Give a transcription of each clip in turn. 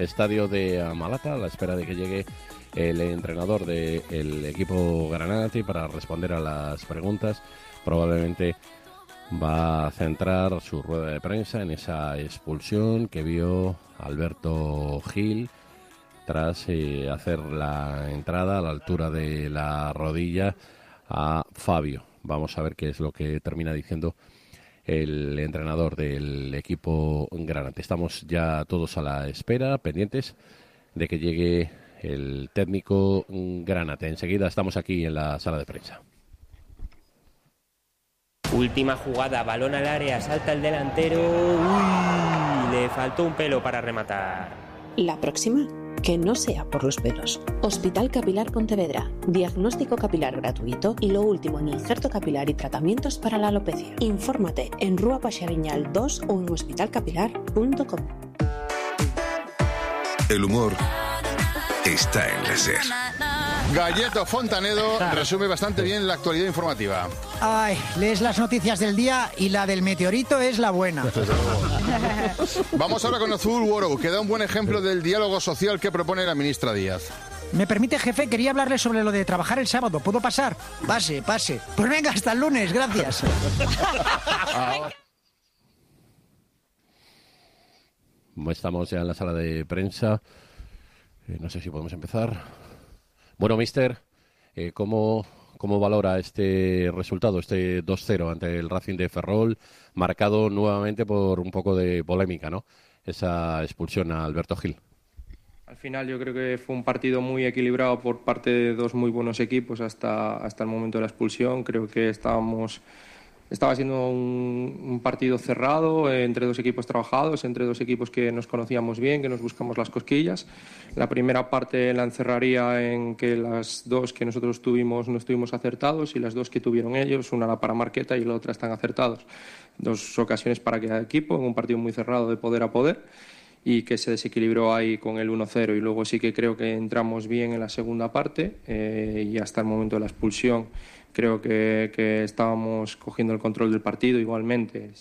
estadio de Malata a la espera de que llegue el entrenador del equipo granate para responder a las preguntas. Probablemente va a centrar su rueda de prensa en esa expulsión que vio Alberto Gil tras hacer la entrada a la altura de la rodilla a Fabio. Vamos a ver qué es lo que termina diciendo el entrenador del equipo granate. Estamos ya todos a la espera, pendientes de que llegue el técnico granate. Enseguida estamos aquí en la sala de prensa. Última jugada, balón al área, salta el delantero. Uy, le faltó un pelo para rematar. La próxima, que no sea por los pelos. Hospital Capilar Pontevedra. Diagnóstico capilar gratuito y lo último en injerto capilar y tratamientos para la alopecia. Infórmate en Rúa Paxariñal 2 o en hospitalcapilar.com. El humor está en la SER. Galleto Fontanedo resume bastante bien la actualidad informativa. Ay, lees las noticias del día y la del meteorito es la buena. Vamos ahora con Azul World, que da un buen ejemplo del diálogo social que propone la ministra Díaz. ¿Me permite, jefe? Quería hablarle sobre lo de trabajar el sábado. ¿Puedo pasar? Pase. Pues venga, hasta el lunes, gracias. Estamos ya en la sala de prensa. No sé si podemos empezar. Bueno, mister, ¿cómo valora este resultado, este 2-0 ante el Racing de Ferrol, marcado nuevamente por un poco de polémica, ¿no? Esa expulsión a Alberto Gil. Al final yo creo que fue un partido muy equilibrado por parte de dos muy buenos equipos hasta el momento de la expulsión. Creo que estaba siendo un partido cerrado, entre dos equipos trabajados, entre dos equipos que nos conocíamos bien, que nos buscamos las cosquillas. La primera parte la encerraría en que las dos que nosotros tuvimos no estuvimos acertados y las dos que tuvieron ellos, una la para Marqueta y la otra están acertados. Dos ocasiones para cada equipo, en un partido muy cerrado de poder a poder, y que se desequilibró ahí con el 1-0. Y luego sí que creo que entramos bien en la segunda parte y hasta el momento de la expulsión creo que estábamos cogiendo el control del partido igualmente,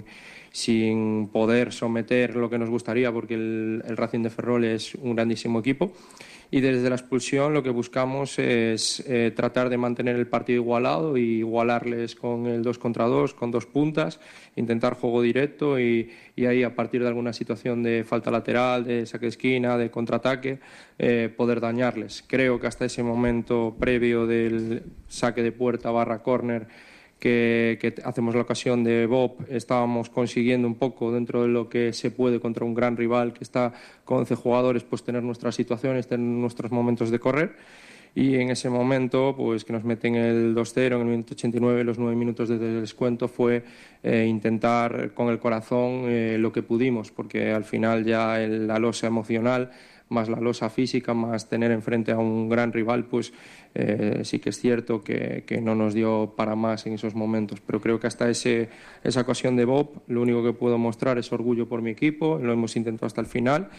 sin poder someter lo que nos gustaría, porque el Racing de Ferrol es un grandísimo equipo. Y desde la expulsión lo que buscamos es tratar de mantener el partido igualado y igualarles con el 2 contra 2, con dos puntas, intentar juego directo y ahí a partir de alguna situación de falta lateral, de saque de esquina, de contraataque, poder dañarles. Creo que hasta ese momento previo del saque de puerta / córner que hacemos la ocasión de Bob, estábamos consiguiendo un poco dentro de lo que se puede contra un gran rival que está con 11 jugadores, pues tener nuestras situaciones, tener nuestros momentos de correr, y en ese momento pues que nos meten el 2-0 en el minuto 89, los 9 minutos de descuento, fue intentar con el corazón lo que pudimos, porque al final ya la losa emocional más la losa física, más tener enfrente a un gran rival, pues sí que es cierto que no nos dio para más en esos momentos. Pero creo que hasta esa ocasión de Bob, lo único que puedo mostrar es orgullo por mi equipo, lo hemos intentado hasta el final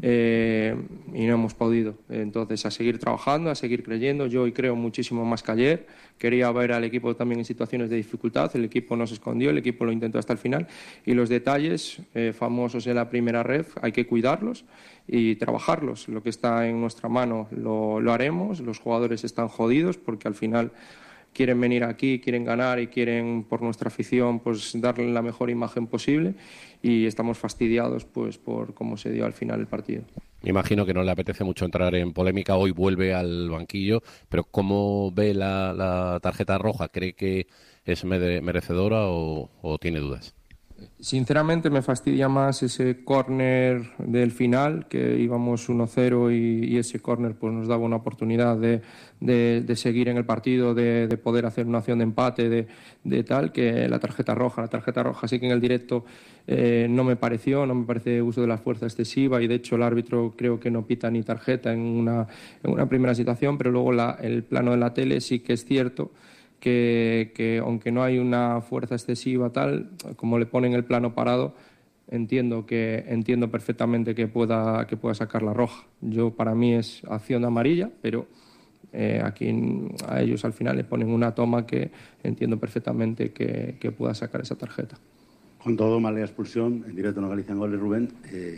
y no hemos podido. Entonces, a seguir trabajando, a seguir creyendo. Yo hoy creo muchísimo más que ayer. Quería ver al equipo también en situaciones de dificultad, el equipo no se escondió, el equipo lo intentó hasta el final, y los detalles famosos en la primera ref hay que cuidarlos y trabajarlos. Lo que está en nuestra mano lo haremos. Los jugadores están jodidos porque al final quieren venir aquí, quieren ganar y quieren, por nuestra afición, pues darle la mejor imagen posible, y estamos fastidiados pues por cómo se dio al final el partido. Me imagino que no le apetece mucho entrar en polémica, hoy vuelve al banquillo, pero ¿cómo ve la tarjeta roja? ¿Cree que es merecedora o tiene dudas? Sinceramente me fastidia más ese córner del final, que íbamos 1-0 y ese córner pues nos daba una oportunidad de seguir en el partido, de poder hacer una acción de empate, de tal, que la tarjeta roja. La tarjeta roja sí que en el directo no me parece uso de la fuerza excesiva, y de hecho el árbitro creo que no pita ni tarjeta en una primera situación, pero luego el plano de la tele sí que es cierto que aunque no hay una fuerza excesiva tal, como le ponen el plano parado, entiendo perfectamente que pueda sacar la roja. Para mí es acción de amarilla, pero aquí a ellos al final le ponen una toma que entiendo perfectamente que pueda sacar esa tarjeta. Con todo, mal la expulsión, en directo no Galicia en goles, Rubén.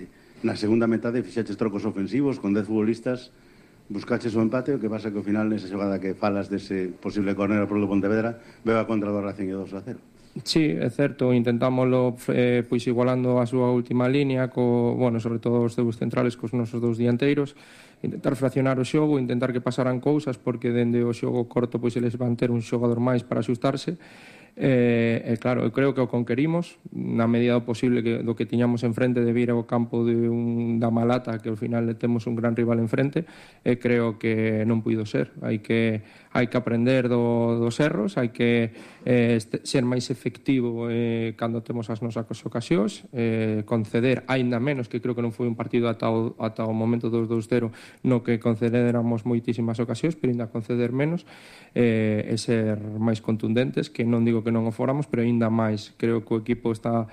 Na segunda metade fixaches trocos ofensivos con 10 futbolistas, buscaches o empate, o que pasa que ao final nesa xogada que falas dese posible córner pro Pontevedra veo a contra do Racing e 2-0. Sí, é certo, intentámoslo pois igualando a súa última línea sobre todo os seus centrales cos nosos dous dianteiros, intentar fraccionar o xogo, intentar que pasaran cousas porque dende o xogo corto pois eles van ter un xogador máis para axustarse. Claro, eu creo que o conquerimos na medida do posible do que tiñamos enfrente de vir ao campo da Malata, que ao final temos un gran rival enfrente, e creo que non puido ser. Hai que aprender dos erros, hai que ser máis efectivo cando temos as nosas ocasións, conceder aínda menos, que creo que non foi un partido ata o momento dos 2-0 no que concederamos moitísimas ocasións, pero ainda conceder menos, e ser máis contundentes, que non digo que non o fóramos, pero aínda máis. Creo que o equipo está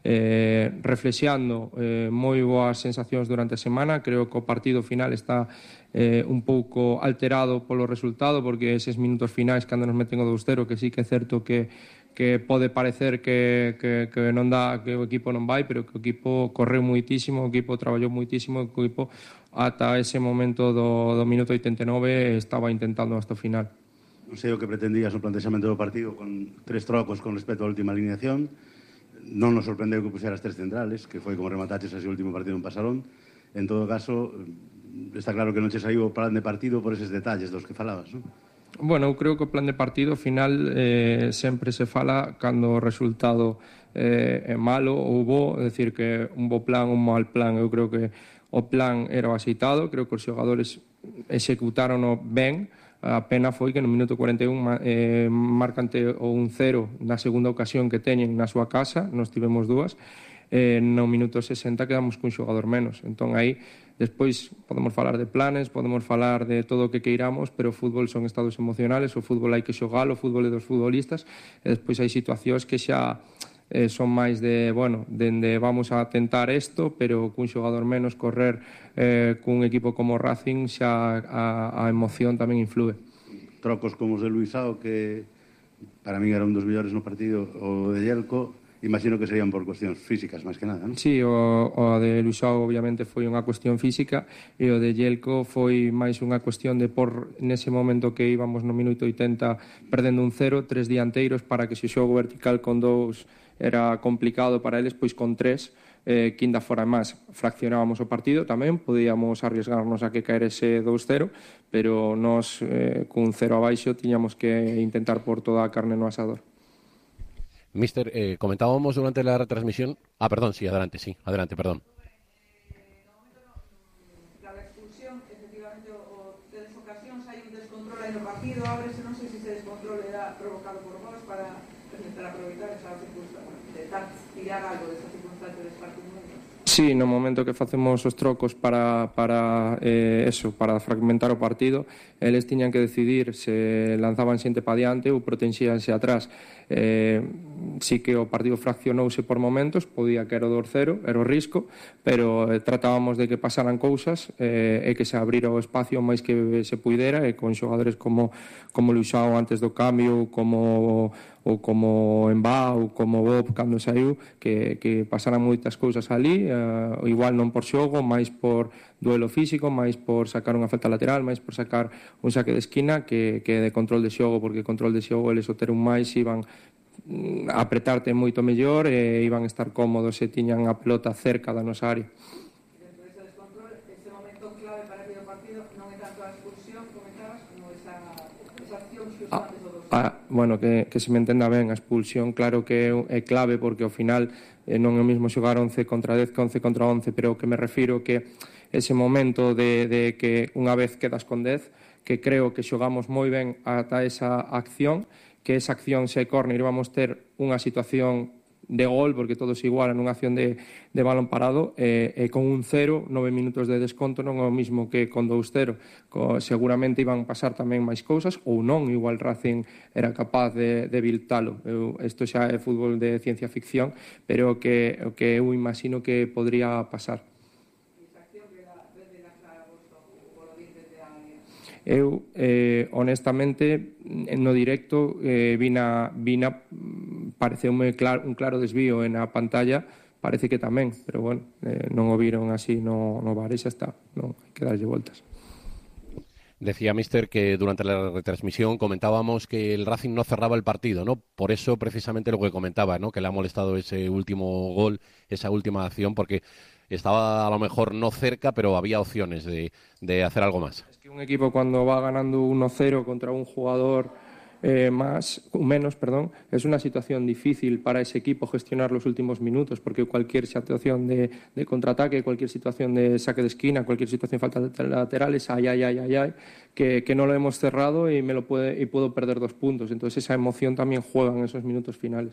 reflexeando moi boas sensacións durante a semana. Creo que o partido final está un pouco alterado polo resultado, porque eses minutos finais cando nos meten o 2-0, que sí que é certo que pode parecer que non dá, que o equipo non vai, pero que o equipo correu moitísimo, o equipo traballou moitísimo, o equipo ata ese momento do minuto 89 estaba intentando hasta o final. Non sei o que pretendías o plantexamento do partido con 3 trocos con respecto á última alineación. Non nos sorprendeu que puxeras 3 centrales, que foi como remataches ese último partido en Pasarón. En todo caso, está claro que non che saiu o plan de partido por eses detalles dos que falabas, non? Bueno, eu creo que o plan de partido ao final sempre se fala cando o resultado é malo ou bo, é dicir que un bo plan ou un mal plan. Eu creo que o plan era o axeitado, creo que os xogadores executarono ben. A pena foi que no minuto 41 marcante o 1-0 na segunda ocasión que teñen na súa casa, nós tivemos dúas, no minuto 60 quedamos cun xogador menos. Entón aí, despois podemos falar de planes, podemos falar de todo o que queiramos, pero o fútbol son estados emocionales, o fútbol hai que xogalo, o fútbol é dos futbolistas, e despois hai situacións que xa son máis dende vamos a tentar isto, pero cun xogador menos correr cun equipo como Racing xa a emoción tamén influe. Trocos como os de Luisao, que para min era un dos mellores no partido, o de Yelko, imagino que serían por cuestións físicas, máis que nada, non? Sí, o de Luisao obviamente foi unha cuestión física, e o de Yelko foi máis unha cuestión de por nese momento que íbamos no minuto 80 perdendo 1-0, 3 dianteiros, para que se o xogo vertical con 2 era complicado para eles, pois con 3 que ainda fora máis fraccionábamos o partido tamén, podíamos arriesgarnos a que caerese 2-0, pero nós cun 0 abaixo tiñamos que intentar por toda a carne no asador. Mister, comentábamos durante la retransmisión... perdón, sí, adelante, perdón. La expulsión, efectivamente, o de desocasións hai un descontrol aí no partido, ábrese, non sei se ese descontrol era provocado por vos para aproveitar esa circunstancia, intentar tirar algo desa circunstancia de partido. Sí, no momento que facemos os trocos para fragmentar o partido, eles tiñan que decidir se lanzaban xente pa diante ou protexíanse atrás. Sí que o partido fraccionouse por momentos, podía que era o 2-0, era o risco, pero tratábamos de que pasaran cousas e que se abrira o espacio máis que se puidera, e con xogadores como Luisao antes do cambio, como Embá ou como Bob cando saiu, que pasaran moitas cousas ali, igual non por xogo, máis por duelo físico, máis por sacar unha falta lateral, máis por sacar un saque de esquina que de control de xogo, porque control de xogo eles o ter un máis iban a apretarte moito mellor e iban a estar cómodos e tiñan a pelota cerca da nosa área. Dentro dese descontrol, ese momento clave para o partido non é tanto a expulsión, comentabas, como esa acción xusto antes do 2-0. Que se me entenda ben, a expulsión claro que é clave, porque ao final non é o mesmo xogar 11 contra 10 que 11 contra 11, pero o que me refiro que ese momento de que unha vez quedas con 10, que creo que xogamos moi ben ata esa acción, que esa acción se córner íbamos ter unha situación de gol, porque todos igualan nunha acción de balón parado, e con un 0, 9 minutos de desconto non é o mismo que con 2-0. Seguramente iban pasar tamén máis cousas, ou non, igual Racing era capaz de eviltalo. Isto xa é fútbol de ciencia ficción, pero o que eu imagino que podría pasar. Eu, honestamente, no directo vina pareceume un claro desvío na pantalla parece que tamén, pero bueno, non o viron así no VAR e xa está, non hai que darlle voltas. Decía Mister que durante la retransmisión comentábamos que el Racing no cerraba el partido, ¿no? Por eso precisamente lo que comentaba, ¿no? Que le ha molestado ese último gol, esa última acción, porque estaba a lo mejor no cerca, pero había opciones de hacer algo más. Es que un equipo cuando va ganando 1-0 contra un jugador menos, es una situación difícil para ese equipo gestionar los últimos minutos, porque cualquier situación de contraataque, cualquier situación de saque de esquina, cualquier situación de falta de laterales, que no lo hemos cerrado y puedo perder 2 puntos. Entonces esa emoción también juega en esos minutos finales.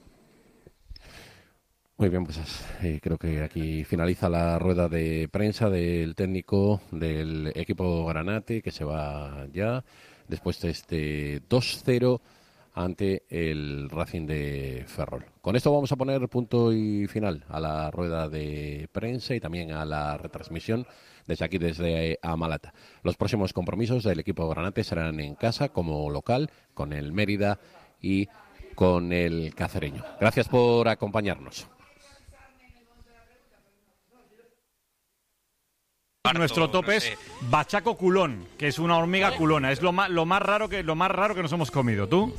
Muy bien, pues creo que aquí finaliza la rueda de prensa del técnico del equipo Granate, que se va ya después de este 2-0 ante el Racing de Ferrol. Con esto vamos a poner punto y final a la rueda de prensa y también a la retransmisión desde aquí, desde Amalata. Los próximos compromisos del equipo Granate serán en casa como local, con el Mérida y con el Cacereño. Gracias por acompañarnos. Nuestro tope es bachaco culón, que es una hormiga culona. Es lo más raro que nos hemos comido. ¿Tú?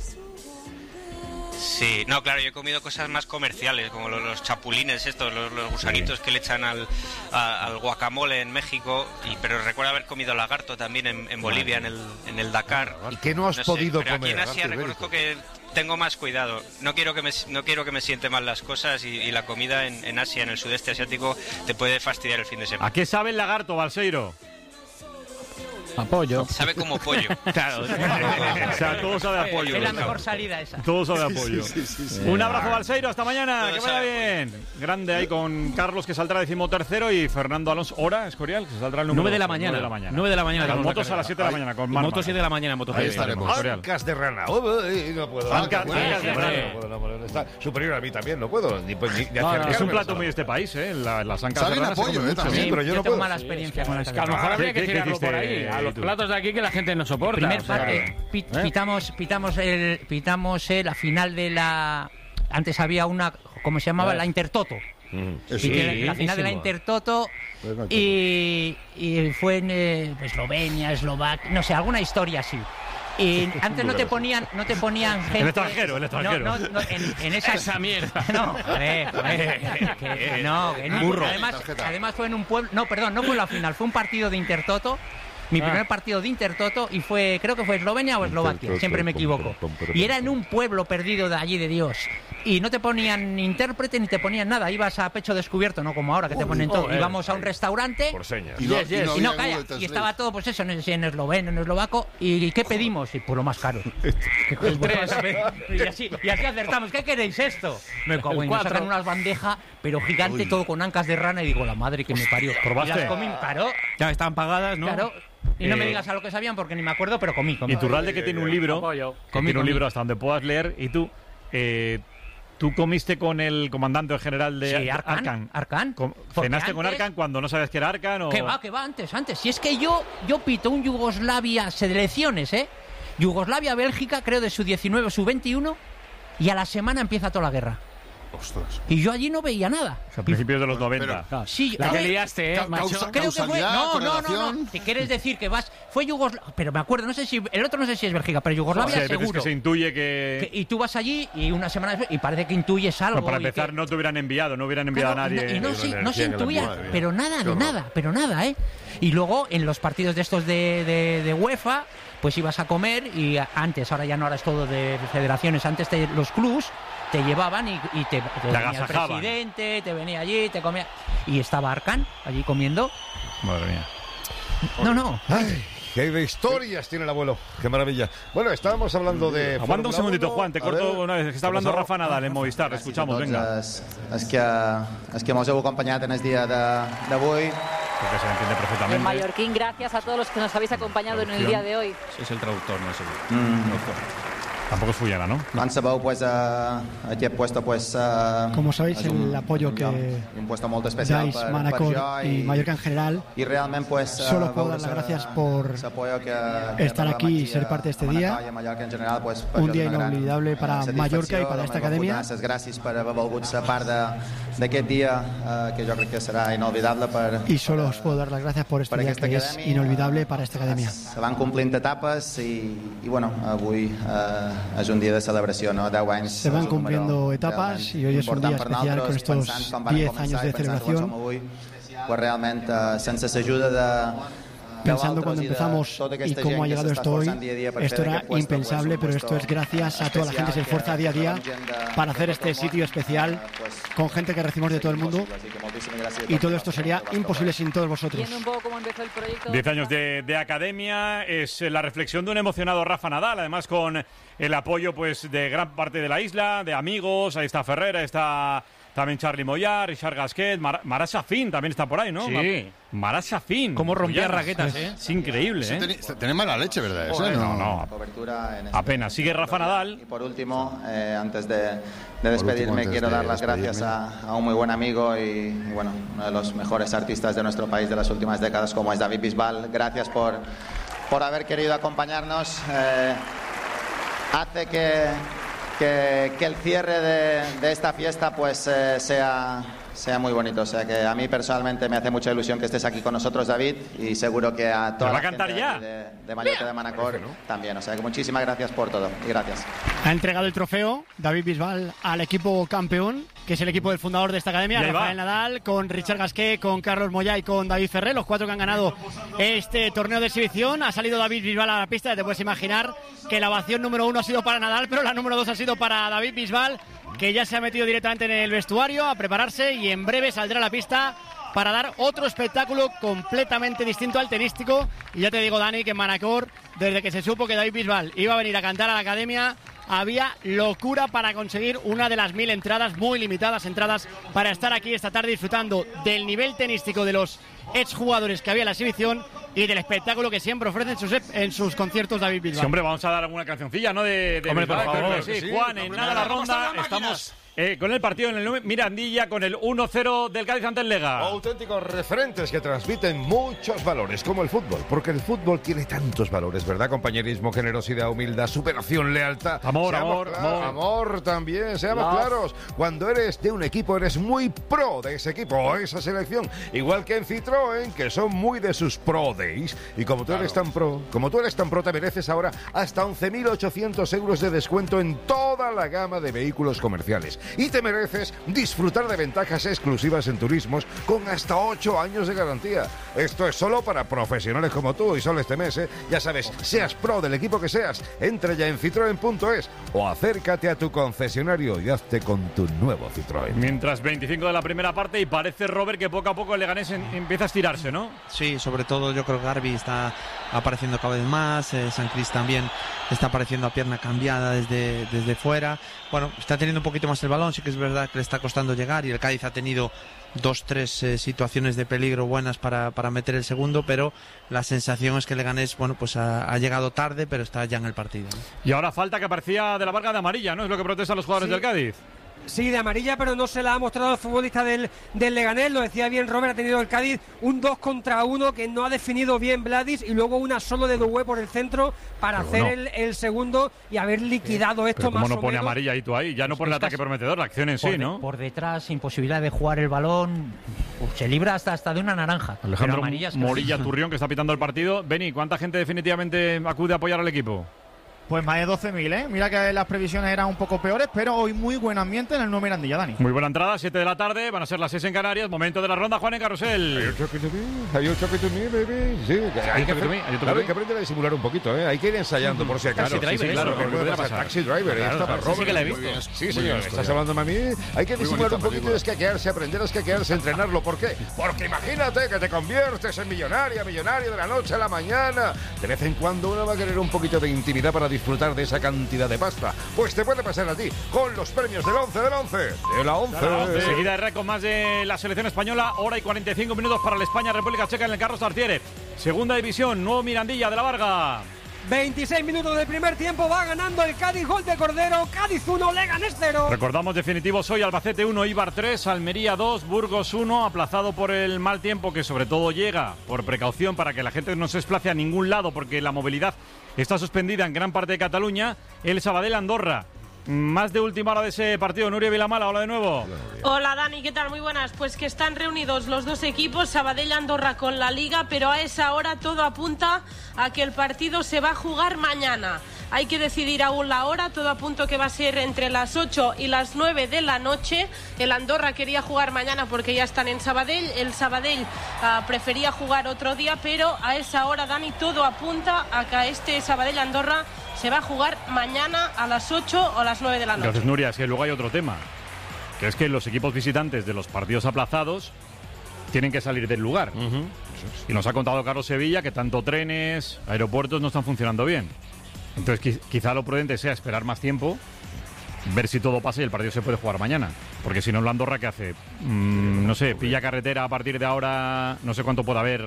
Sí, no, claro, yo he comido cosas más comerciales, como los chapulines estos, los gusanitos que le echan al guacamole en México, pero recuerdo haber comido lagarto también en Bolivia, en el Dakar. ¿Y qué no has podido pero comer? Aquí en Asia reconozco que tengo más cuidado. No quiero que me siente mal las cosas y la comida en Asia, en el sudeste asiático, te puede fastidiar el fin de semana. ¿A qué sabe el lagarto, Balseiro? A pollo. Sabe como pollo. Claro. O sea, todo sabe a pollo. Es la mejor salida esa. Todo sabe a pollo. Sí. Un abrazo, Balseiro. Hasta mañana. Todo que vaya bien. Grande ahí con Carlos, que saldrá 13º, y Fernando Alonso. Hora, Escorial, que se saldrá el número 9 de la mañana. 9 de la mañana. Con motos a las 7 de la mañana. Con motos 7 de la mañana. Ahí estaremos. Ancas de rana. No puedo. Ancas de rana. No, está superior a mí también. No puedo. Ni acercarme. Es un plato muy de este país, ¿eh? Las ancas de rana. Saben apoyo, también, pero yo no tengo puedo. mala experiencia con las A lo mejor habría que tirarlo por ahí. A los platos de aquí que la gente no soporta. Primer parte, pitamos la final de la... Antes había una, ¿cómo se llamaba? La Intertoto. La final de la Intertoto y fue en Eslovenia, Eslovaquia, no sé, alguna historia así. Y antes no te ponían gente... El extranjero. No, en esa mierda. No, además fue en un pueblo... No, perdón, no fue la final, fue un partido de Intertoto. Mi primer partido de Intertoto, y creo que fue Eslovenia o Eslovaquia, siempre me equivoco. Y era en un pueblo perdido de allí de Dios. Y no te ponían intérprete ni te ponían nada, ibas a pecho descubierto, no como ahora que te ponen todo. Íbamos a un restaurante por señas. Y no calla, y estaba todo pues eso, en esloveno, en eslovaco. ¿Y qué pedimos? Y por lo más caro. El 3. Y así acertamos. ¿Qué queréis esto? Me cago en, nos sacan unas bandejas, pero gigante, todo con ancas de rana, y digo, la madre que me parió. ¿Probaste? Y las comí, claro. Ya estaban pagadas, ¿no? Claro. Y no me digas a lo que sabían porque ni me acuerdo, pero comí. Y Turralde, que tiene un libro, un libro hasta donde puedas leer, y tú comiste con el comandante general de Arkan. ¿Cenaste con Arkan cuando no sabías que era Arkan? ¿O? Que va, antes. Si es que yo pito un Yugoslavia, selecciones, Yugoslavia-Bélgica, creo de su 19 o su 21, y a la semana empieza toda la guerra. Ostras. Y yo allí no veía nada. O sea, a principios de los 90. Pero, sí, la que liaste, macho. Creo que fue. No. ¿Te quieres decir que vas? Fue Yugoslavia. Pero me acuerdo, no sé si es Bélgica, pero Yugoslavia seguro. Que se intuye que. Y tú vas allí y una semana después, y parece que intuyes algo. Pero para empezar, no te hubieran enviado, a nadie. Y no se intuía, pero nada, ¿eh? Y luego en los partidos de estos de UEFA, pues ibas a comer, y antes, ahora ya no, ahora es todo de federaciones, antes los clubs te llevaban y te venía el presidente, te venía allí, te comía. Y estaba Arkan allí comiendo. Madre mía. No. Ay, qué historias tiene el abuelo. Qué maravilla. Bueno, estábamos hablando de... Aguanta un segundito, Juan, te corto una vez. Que está hablando Rafa Nadal en Movistar. Escuchamos, venga. Es que mos heu acompanyat en el día d'avui. Porque se entiende perfectamente. En mallorquín, gracias a todos los que nos habéis acompañado en el día de hoy. Es el traductor, no es el... Tampoco es Fullana, ¿no? Como sabéis, el apoyo que dais Manacor y Mallorca en general, solo puedo dar las gracias por estar aquí y ser parte de este día, un día inolvidable para Mallorca y para esta academia. Y solo os puedo dar las gracias por este día que es inolvidable para esta academia. Se van cumplint etapes i bueno, avui és un dia de celebració, no? 10 anys. Se van cumpliendo etapas y hoy es un día especial con estos 10 años de celebración. Pues realment, sense l'ajuda de pensando cuando empezamos y cómo ha llegado esto hoy, esto era impensable, pero esto es gracias a toda la gente que se esfuerza día a día para hacer este sitio especial con gente que recibimos de todo el mundo, y todo esto sería imposible sin todos vosotros. 10 años de academia, es la reflexión de un emocionado Rafa Nadal, además con el apoyo pues de gran parte de la isla, de amigos. Ahí está Ferrer, ahí está también Charly Moyà, Richard Gasquet, Marat Safin también está por ahí, ¿no? Sí. Marat Safin. Cómo rompía raquetas, ¿eh? Es increíble, ¿eh? Tiene mala leche, ¿verdad? Eso no. Apenas. Sigue Rafa Nadal. Y por último, antes de despedirme, quiero dar las gracias a un muy buen amigo y bueno, uno de los mejores artistas de nuestro país de las últimas décadas, como es David Bisbal. Gracias por haber querido acompañarnos. Hace que el cierre de esta fiesta pues sea muy bonito. O sea que a mí personalmente me hace mucha ilusión que estés aquí con nosotros, David, y seguro que a toda la gente de Mallorca, de Manacor también. O sea que muchísimas gracias por todo y gracias. Ha entregado el trofeo David Bisbal al equipo campeón, que es el equipo del fundador de esta academia, Rafael Nadal, con Richard Gasquet, con Carlos Moyà y con David Ferrer, los 4 que han ganado este torneo de exhibición. Ha salido David Bisbal a la pista, ya te puedes imaginar que la ovación número 1 ha sido para Nadal, pero la número 2 ha sido para David Bisbal, que ya se ha metido directamente en el vestuario a prepararse y en breve saldrá a la pista para dar otro espectáculo completamente distinto al tenístico. Y ya te digo, Dani, que en Manacor, desde que se supo que David Bisbal iba a venir a cantar a la academia, había locura para conseguir una de las 1000 entradas, muy limitadas entradas, para estar aquí esta tarde disfrutando del nivel tenístico de los exjugadores que había en la exhibición y del espectáculo que siempre ofrece en sus conciertos David Bisbal. Sí, hombre, vamos a dar alguna cancioncilla, ¿no? De hombre, Bisbal, por favor. sí, Juan, en nada la ronda, estamos con el partido en el Mirandilla, con el 1-0 del Cádiz ante el Lega. Auténticos referentes que transmiten muchos valores, como el fútbol, porque el fútbol tiene tantos valores, ¿verdad? Compañerismo, generosidad, humildad, superación, lealtad. Amor también, seamos claros. Cuando eres de un equipo, eres muy pro de ese equipo o esa selección. Igual que en Citroën, que son muy de sus Pro Days. Y como tú eres tan pro, te mereces ahora hasta 11.800 euros de descuento en toda la gama de vehículos comerciales. Y te mereces disfrutar de ventajas exclusivas en turismos con hasta 8 años de garantía. Esto es solo para profesionales como tú y solo este mes, ¿eh? Ya sabes, seas pro del equipo que seas, entra ya en citroen.es o acércate a tu concesionario y hazte con tu nuevo Citroën. Mientras 25 de la primera parte y parece, Robert, que poco a poco el Leganés empieza a estirarse, ¿no? Sí, sobre todo yo creo que Garbi está apareciendo cada vez más, San Cris también está apareciendo a pierna cambiada desde fuera. Bueno, está teniendo un poquito más el balón, sí que es verdad que le está costando llegar y el Cádiz ha tenido 2-3 situaciones de peligro buenas para meter el segundo, pero la sensación es que el Leganés, bueno, pues ha llegado tarde, pero está ya en el partido, ¿no? Y ahora falta que aparecía de la Varga de amarilla, ¿no? Es lo que protestan los jugadores del Cádiz. Sí, de amarilla, pero no se la ha mostrado el futbolista del Leganés. Lo decía bien Robert, ha tenido el Cádiz un 2 contra 1 que no ha definido bien Vladis, y luego una solo de Doué por el centro para hacer el segundo y haber liquidado esto más o menos. ¿Cómo no pone amarilla y tú ahí? Ya no por el ataque prometedor, la acción en sí, ¿no? Por detrás, imposibilidad de jugar el balón, se libra hasta de una naranja. Alejandro Morilla Turrión, que está pitando el partido. Beni, ¿cuánta gente definitivamente acude a apoyar al equipo? Pues más de 12.000, ¿eh? Mira que las previsiones eran un poco peores, pero hoy muy buen ambiente en el nuevo Mirandilla, Dani. Muy buena entrada, 7 de la tarde, van a ser las 6 en Canarias, momento de la ronda, Juan en Carrusel. Hay un choque to me, baby. Sí, hay que aprender a disimular un poquito, ¿eh? Hay que ir ensayando por si acaso. Taxi Driver, claro. Taxi Driver, sí que la he visto. Sí, señor, estás hablándome a mí. Hay que disimular un poquito y escaquearse, aprender a escaquearse, entrenarlo. ¿Por qué? Porque imagínate que te conviertes en millonario de la noche a la mañana. De vez en cuando uno va a querer un poquito de intimidad para disfrutar de esa cantidad de pasta. Pues te puede pasar a ti con los premios del 11 del 11. De la 11. Seguida de con más de la selección española, hora y 45 minutos para la España-República Checa en el Carlos Tartiere. Segunda división, nuevo Mirandilla de la Varga. 26 minutos del primer tiempo, va ganando el Cádiz, gol de Cordero, Cádiz 1, Leganés 0. Recordamos definitivos hoy: Albacete 1, Eibar 3, Almería 2, Burgos 1, aplazado por el mal tiempo, que sobre todo llega por precaución para que la gente no se desplace a ningún lado, porque la movilidad está suspendida en gran parte de Cataluña. El Sabadell-Andorra. Más de última hora de ese partido. Nuria Vilamala, hola de nuevo. Hola Dani, ¿qué tal? Muy buenas. Pues que están reunidos los dos equipos, Sabadell-Andorra con la Liga, pero a esa hora todo apunta a que el partido se va a jugar mañana. Hay que decidir aún la hora, todo apunta que va a ser entre las 8 y las 9 de la noche. El Andorra quería jugar mañana porque ya están en Sabadell. El Sabadell prefería jugar otro día, pero a esa hora, Dani, todo apunta a que este Sabadell-Andorra se va a jugar mañana a las 8 o las 9 de la noche. Gracias, Nuria. Es que luego hay otro tema, que es que los equipos visitantes de los partidos aplazados tienen que salir del lugar. Y nos ha contado Carlos Sevilla que tanto trenes, aeropuertos no están funcionando bien. Entonces quizá lo prudente sea esperar más tiempo, ver si todo pasa y el partido se puede jugar mañana. Porque si no, en la Andorra, ¿qué hace? No sé, pilla carretera a partir de ahora, no sé cuánto puede haber.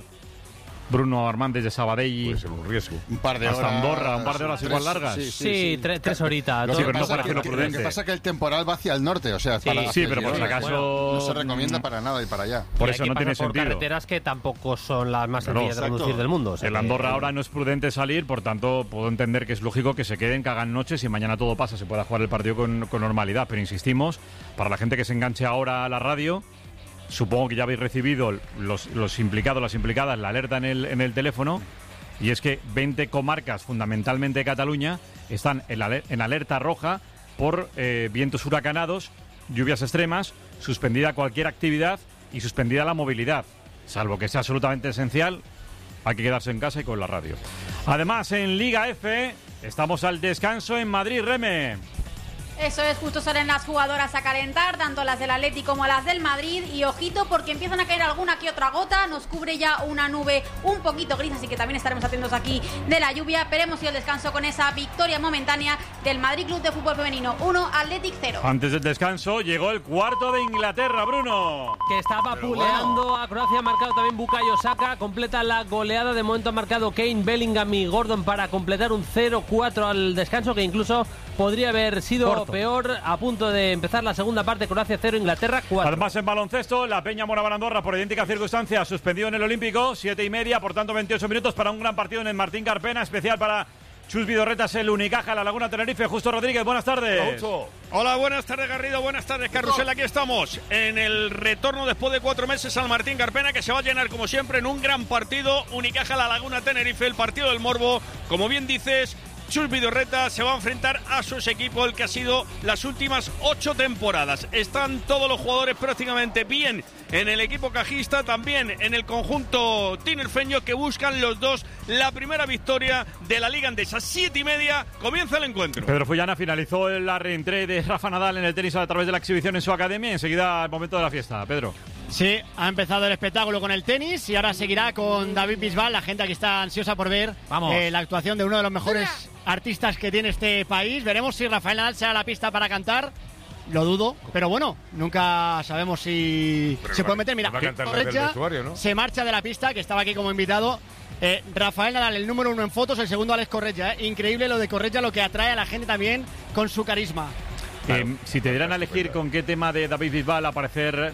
Bruno Armán desde Sabadell. Puede ser un riesgo. Un par de horas. Hasta Andorra, un par de horas igual largas. Sí, tres horitas. Sí, pero no parece lo prudente. Lo que pasa es que el temporal va hacia el norte, o sea, para sí, pero por si acaso no se recomienda para nada ir para allá. Por eso no tiene por sentido. Carreteras que tampoco son las más sencillas de conducir del mundo. O sea, el Andorra ahora no es prudente salir, por tanto puedo entender que es lógico que se queden, que hagan noches y mañana todo pasa, se pueda jugar el partido con normalidad. Pero insistimos, para la gente que se enganche ahora a la radio, supongo que ya habéis recibido los implicados, las implicadas, la alerta en el teléfono, y es que 20 comarcas, fundamentalmente Cataluña, están en alerta roja por vientos huracanados, lluvias extremas, suspendida cualquier actividad y suspendida la movilidad. Salvo que sea absolutamente esencial, hay que quedarse en casa y con la radio. Además, en Liga F, estamos al descanso en Madrid, Reme. Eso es, justo salen las jugadoras a calentar, tanto las del Atleti como las del Madrid, y ojito porque empiezan a caer alguna que otra gota, nos cubre ya una nube un poquito gris, así que también estaremos atentos aquí de la lluvia. Esperemos ir al descanso con esa victoria momentánea del Madrid Club de Fútbol Femenino 1, Athletic 0. Antes del descanso llegó el cuarto de Inglaterra, Bruno. Que estaba puleando a Croacia, ha marcado también Bukayo Saka, completa la goleada, de momento ha marcado Kane, Bellingham y Gordon para completar un 0-4 al descanso, que incluso podría haber sido peor. A punto de empezar la segunda parte, Croacia 0, Inglaterra 4. Además, en baloncesto, la Peña Moraván Andorra, por idéntica circunstancia, suspendido en el Olímpico, 7:30, por tanto 28 minutos para un gran partido en el Martín Carpena, especial para Chus Vidorretas, el Unicaja, la Laguna Tenerife. Justo Rodríguez, buenas tardes. Hola, buenas tardes Garrido, buenas tardes Carrusel, aquí estamos en el retorno después de 4 meses al Martín Carpena, que se va a llenar como siempre en un gran partido. Unicaja, la Laguna Tenerife, el partido del Morbo, como bien dices. Chus Vidorreta se va a enfrentar a su equipo, el que ha sido las últimas 8 temporadas. Están todos los jugadores prácticamente bien en el equipo cajista, también en el conjunto tinerfeño, que buscan los dos la primera victoria de la Liga Endesa. 7:30 comienza el encuentro. Pedro Fullana finalizó la reentrée de Rafa Nadal en el tenis a través de la exhibición en su academia, y enseguida el momento de la fiesta. Pedro. Sí, ha empezado el espectáculo con el tenis y ahora seguirá con David Bisbal. La gente aquí está ansiosa por ver la actuación de uno de los mejores artistas que tiene este país. Veremos si Rafael Nadal sale a la pista para cantar. Lo dudo, pero bueno, nunca sabemos si se puede meter. Mira, Correia se marcha de la pista, que estaba aquí como invitado. Rafael Nadal, el número 1 en fotos, el segundo Alex Correia. Increíble lo de Correia, lo que atrae a la gente también con su carisma. Claro. Si te dieran a elegir con qué tema de David Bisbal aparecer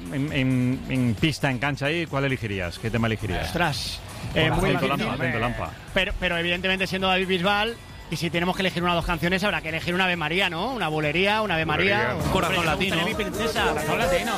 en pista, en cancha ahí, ¿cuál elegirías? ¿Qué tema elegirías? Ostras, muy difícil. Pero evidentemente, siendo David Bisbal, y si tenemos que elegir una o dos canciones, habrá que elegir una Ave María, ¿no? Una bolería, una Ave María. Un corazón latino. Mi princesa. Corazón latino.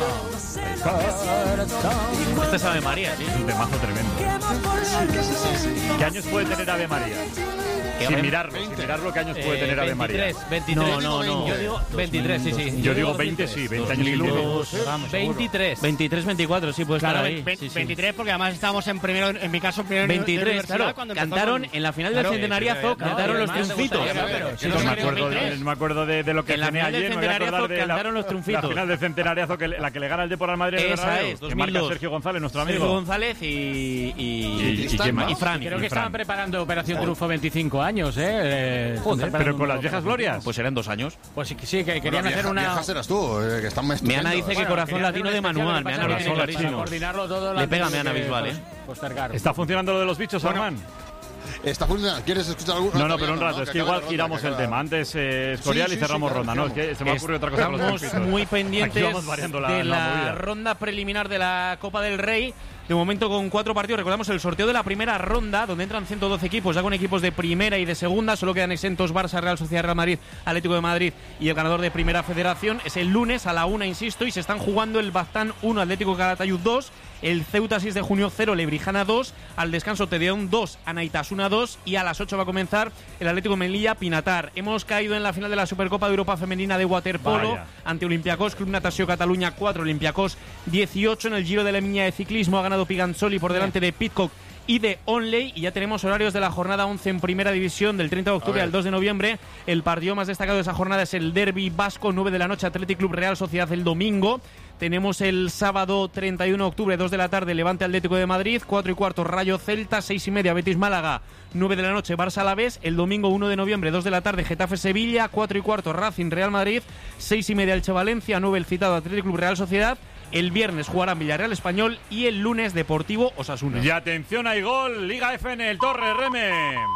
Este es Ave María, sí. Es un temazo tremendo. ¿Qué años puede tener Ave María? Sin mirarlo, ¿qué años puede tener Ave María? 23. No. Yo digo 23, sí. Yo digo 20, sí, 20 años y medio. 23. 23, 24, sí, puede estar ahí. 23, porque además estábamos en mi caso, en primero 23, claro. Cantaron en la final del Centenariazo, cantaron los triunfitos. No me acuerdo de lo que cené ayer, no me voy a acordar de la final del Centenariazo, la que le gana el Depor al Madrid. Esa es, 2002. Que marca Sergio González, nuestro amigo. Sergio González y Fran. Creo que estaban preparando Operación Triunfo 25 años, Joder, pero con las viejas glorias. Pues eran 2 años. Pues sí, que querían hacer una. Viejas eras tú, que están Meana dice que corazón latino de manual. Meana lo tiene clarísimo. Coordinarlo todo. Le pega Meana Bisbal, ¿Está funcionando lo de los bichos, Armán? Está funcionando. ¿Quieres escuchar alguno? No, pero un rato. Es que igual giramos el tema. Antes Escorial y cerramos ronda, ¿no? Es que se me ha ocurrido otra cosa. Estamos muy pendientes de la ronda preliminar de la Copa del Rey. De momento con 4 partidos. Recordamos el sorteo de la primera ronda, donde entran 112 equipos, ya con equipos de primera y de segunda. Solo quedan exentos Barça, Real Sociedad, Real Madrid, Atlético de Madrid y el ganador de Primera Federación. Es el lunes a la 1, insisto, y se están jugando el Baztán 1, Atlético Calatayud 2, el Ceuta 6 de junio 0, Lebrijana 2, al descanso Tedeón 2, Anaitasuna 2, y a las 8 va a comenzar el Atlético Melilla Pinatar. Hemos caído en la final de la Supercopa de Europa Femenina de waterpolo ante Olympiacos, Club Natació Cataluña 4, Olympiacos 18. En el Giro de la Miña de ciclismo ha ganado Piganzoli por delante de Pidcock y de Onley, y ya tenemos horarios de la jornada 11 en Primera División del 30 de octubre al 2 de noviembre. El partido más destacado de esa jornada es el Derbi Vasco, 9 de la noche, Athletic Club Real Sociedad el domingo. Tenemos el sábado 31 de octubre, 2 de la tarde, Levante Atlético de Madrid, 4 y cuarto, Rayo Celta, 6 y media, Betis Málaga, 9 de la noche, Barça Alavés. El domingo 1 de noviembre, 2 de la tarde, Getafe Sevilla, 4 y cuarto, Racing Real Madrid, 6 y media, Elche Valencia, 9 el citado Athletic Club Real Sociedad. El viernes jugarán Villarreal Español y el lunes Deportivo Osasuna. Y atención, hay gol, Liga FN, el Torre Reme.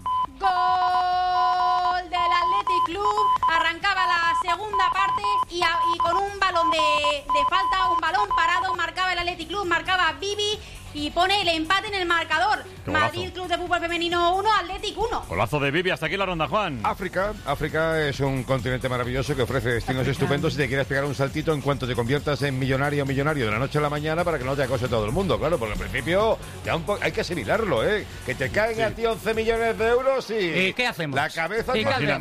Gol del Athletic Club. Arrancaba la segunda parte y con un balón de falta, un balón parado, marcaba el Athletic Club, marcaba Bibi y pone el empate en el marcador. Madrid Club de Fútbol Femenino 1, Athletic 1. Golazo de Bibi, hasta aquí la ronda, Juan. África es un continente maravilloso que ofrece destinos estupendos si te quieres pegar un saltito en cuanto te conviertas en millonario de la noche a la mañana, para que no te acose todo el mundo, claro, porque al principio ya hay que asimilarlo, que te caen a ti 11 millones de euros y... ¿Qué hacemos? La cabeza...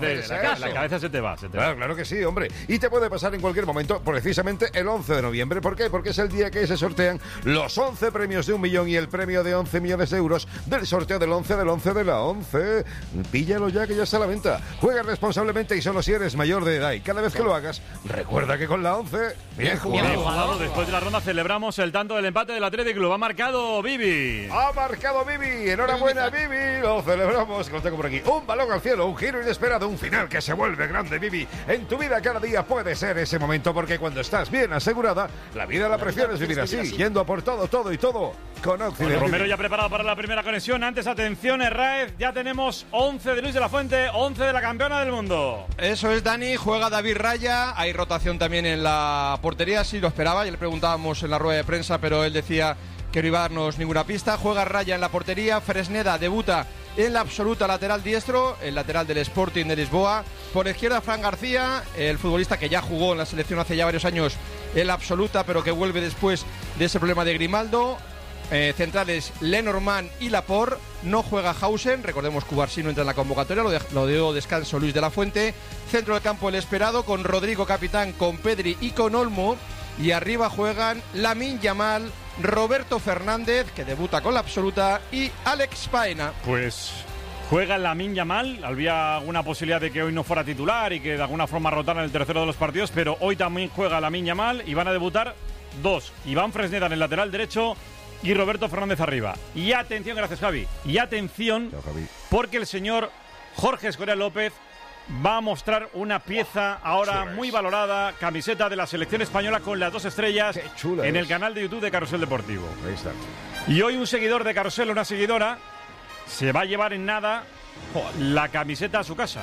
La cabeza se te va. Claro que sí, hombre. Y te puede pasar en cualquier momento, precisamente el 11 de noviembre. ¿Por qué? Porque es el día que se sortean los 11 premios de 1 millón y el premio de 11 millones de euros del sorteo del 11 de la 11. Píllalo ya, que ya está a la venta. Juega responsablemente y solo si eres mayor de edad. Y cada vez que lo hagas, recuerda que con la 11, bien jugado. Después de la ronda celebramos el tanto del empate del Athletic Club. Ha marcado Bibi. Enhorabuena, Bibi. Lo celebramos. Lo tengo por aquí. Un balón al cielo, un giro inesperado, un final que se vuelve grande, Bibi. En tu vida cada día puede ser ese momento, porque cuando estás bien asegurada, la vida la prefieres vivir así, yendo a por todo con Occident. Romero ya preparado para la primera conexión. Antes, atención, Herráez, ya tenemos 11 de Luis de la Fuente, 11 de la campeona del mundo. Eso es, Dani, juega David Raya, hay rotación también en la portería, sí lo esperaba, ya le preguntábamos en la rueda de prensa, pero él decía que no iba a darnos ninguna pista. Juega Raya en la portería, Fresneda debuta en la absoluta, lateral diestro, el lateral del Sporting de Lisboa. Por la izquierda, Fran García, el futbolista que ya jugó en la selección hace ya varios años en la absoluta, pero que vuelve después de ese problema de Grimaldo. Centrales Lenormand y Laporte. No juega Hausen, recordemos que Cubarsí no entra en la convocatoria, lo dio descanso Luis de la Fuente. Centro del campo el esperado, con Rodrigo capitán, con Pedri y con Olmo. Y arriba juegan Lamine Yamal, Roberto Fernández, que debuta con la absoluta, y Alex Baena. Pues juega Lamine Yamal. Había alguna posibilidad de que hoy no fuera titular y que de alguna forma rotara en el tercero de los partidos, pero hoy también juega Lamine Yamal y van a debutar dos: Iván Fresneda en el lateral derecho y Roberto Fernández arriba. Y atención, gracias Javi, y atención, porque el señor Jorge Escorial López va a mostrar una pieza ahora muy valorada, camiseta de la selección española con las 2 estrellas en el canal de YouTube de Carrusel Deportivo. Ahí está. Y hoy un seguidor de Carrusel, una seguidora, se va a llevar en nada la camiseta a su casa.